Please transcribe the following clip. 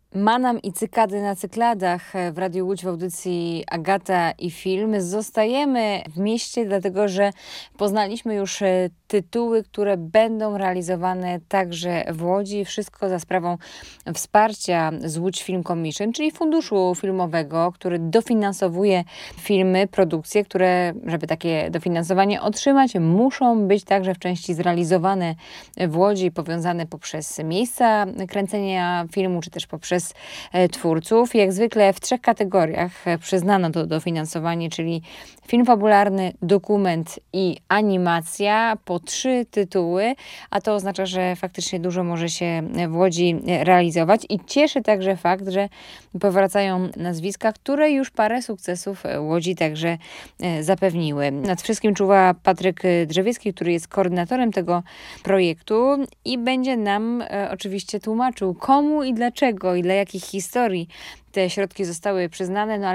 Manam i cykady na cykladach w Radiu Łódź w audycji Agata i Film. Zostajemy w mieście, dlatego że poznaliśmy już tytuły, które będą realizowane także w Łodzi. Wszystko za sprawą wsparcia z Łódź Film Commission, czyli funduszu filmowego, który dofinansowuje filmy, produkcje, które, żeby takie dofinansowanie otrzymać, muszą być także w części zrealizowane w Łodzi, powiązane poprzez miejsca kręcenia filmu, czy też poprzez twórców. Jak zwykle w 3 kategoriach przyznano to dofinansowanie, czyli film fabularny, dokument i animacja, po 3 tytuły, a to oznacza, że faktycznie dużo może się w Łodzi realizować i cieszy także fakt, że powracają nazwiska, które już parę sukcesów Łodzi także zapewniły. Nad wszystkim czuwa Patryk Drzewiecki, który jest koordynatorem tego projektu i będzie nam oczywiście tłumaczył, komu i dlaczego i dla jakich historii te środki zostały przyznane, no ale